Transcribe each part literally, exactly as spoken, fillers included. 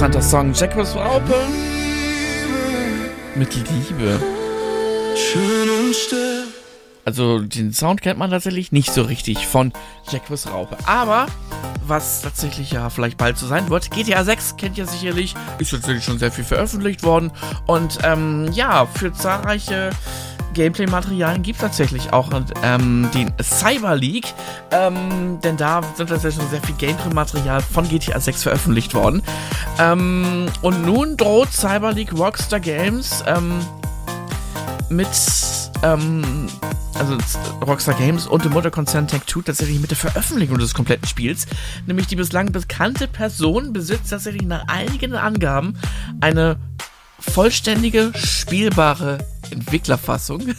interessanter Song. Jacques Raupe mit Liebe. Schön und still. Also den Sound kennt man tatsächlich nicht so richtig von Jacques Raupe. Aber was tatsächlich ja vielleicht bald so sein wird, G T A sechs kennt ihr sicherlich, ist tatsächlich schon sehr viel veröffentlicht worden. Und ähm, ja, für zahlreiche Gameplay-Materialien gibt es tatsächlich auch ähm, den Cyber Leak, ähm, denn da sind tatsächlich schon sehr viel Gameplay-Material von G T A sechs veröffentlicht worden. Ähm, und nun droht Cyber Leak Rockstar Games ähm, mit ähm, also Rockstar Games und dem Mutterkonzern Take-Two tatsächlich mit der Veröffentlichung des kompletten Spiels. Nämlich die bislang bekannte Person besitzt tatsächlich nach eigenen Angaben eine vollständige, spielbare Entwicklerfassung,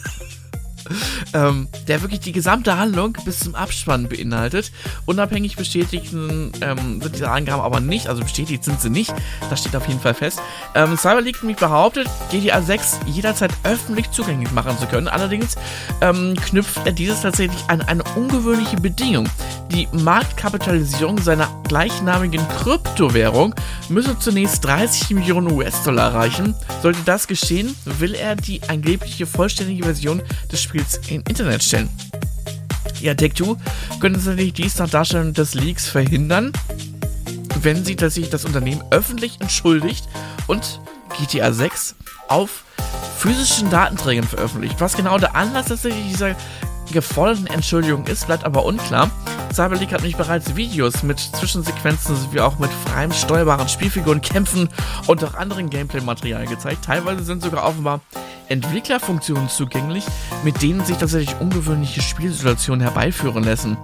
ähm, der wirklich die gesamte Handlung bis zum Abspann beinhaltet. Unabhängig bestätigt ähm, sind diese Angaben aber nicht, also bestätigt sind sie nicht, das steht auf jeden Fall fest. Ähm, Cyber Leak nämlich behauptet, G T A sechs jederzeit öffentlich zugänglich machen zu können, allerdings ähm, knüpft er dieses tatsächlich an eine ungewöhnliche Bedingung. Die Marktkapitalisierung seiner gleichnamigen Kryptowährung müsse zunächst dreißig Millionen U S-Dollar erreichen. Sollte das geschehen, will er die angebliche vollständige Version des Spiels im Internet stellen. Ja, Take-Two könnte tatsächlich dies nach Darstellung des Leaks verhindern, wenn sie tatsächlich das Unternehmen öffentlich entschuldigt und G T A sechs auf physischen Datenträgern veröffentlicht. Was genau der Anlass tatsächlich dieser geforderten Entschuldigung ist, bleibt aber unklar. Cyber Leak hat nämlich bereits Videos mit Zwischensequenzen sowie auch mit freiem steuerbaren Spielfiguren, Kämpfen und auch anderen Gameplay-Material gezeigt. Teilweise sind sogar offenbar Entwicklerfunktionen zugänglich, mit denen sich tatsächlich ungewöhnliche Spielsituationen herbeiführen lassen.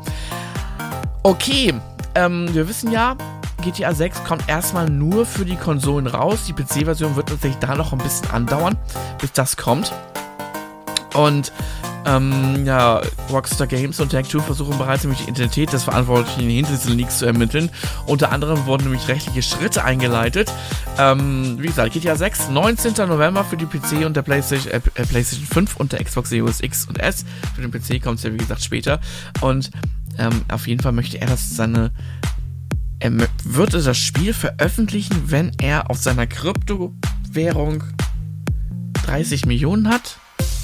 Okay, ähm, wir wissen ja, G T A sechs kommt erstmal nur für die Konsolen raus. Die P C-Version wird tatsächlich da noch ein bisschen andauern, bis das kommt. Und Ähm, ja, Rockstar Games und Take-Two versuchen bereits nämlich die Identität des Verantwortlichen hinter diesen Leaks zu ermitteln. Unter anderem wurden nämlich rechtliche Schritte eingeleitet. Ähm, wie gesagt, G T A sechs, neunzehnten November für die P C und der PlayStation, äh, PlayStation fünf und der Xbox Series X und S. Für den P C kommt es ja wie gesagt später. Und ähm, auf jeden Fall möchte er, dass seine er würde das Spiel veröffentlichen, wenn er auf seiner Kryptowährung dreißig Millionen hat.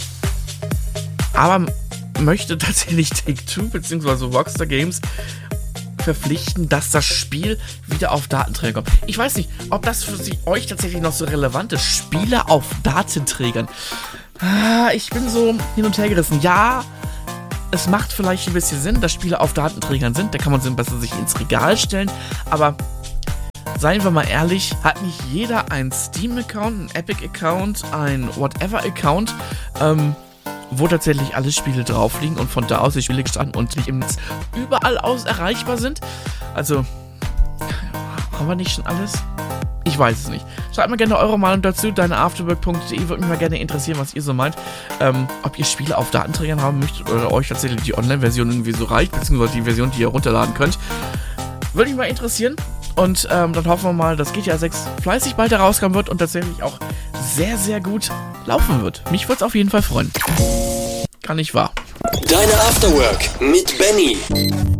Aber möchte tatsächlich Take-Two bzw. Rockstar Games verpflichten, dass das Spiel wieder auf Datenträger kommt. Ich weiß nicht, ob das für sie, euch tatsächlich noch so relevant ist. Spiele auf Datenträgern. Ah, ich bin so hin und her gerissen. Ja, es macht vielleicht ein bisschen Sinn, dass Spiele auf Datenträgern sind. Da kann man sie besser sich ins Regal stellen. Aber seien wir mal ehrlich, hat nicht jeder einen Steam-Account, einen Epic-Account, einen Whatever-Account, ähm, wo tatsächlich alle Spiele drauf liegen und von da aus die Spiele gestanden und nicht im Netz überall aus erreichbar sind. Also, haben wir nicht schon alles? Ich weiß es nicht. Schreibt mir gerne eure Meinung dazu. deine afterwork punkt de würde mich mal gerne interessieren, was ihr so meint. Ähm, ob ihr Spiele auf Datenträgern haben möchtet oder euch tatsächlich die Online-Version irgendwie so reicht, beziehungsweise die Version, die ihr runterladen könnt. Würde mich mal interessieren. Und ähm, dann hoffen wir mal, dass G T A sechs fleißig bald herauskommen wird und tatsächlich auch sehr, sehr gut laufen wird. Mich würde es auf jeden Fall freuen. Kann nicht wahr. Deine Afterwork mit Benny.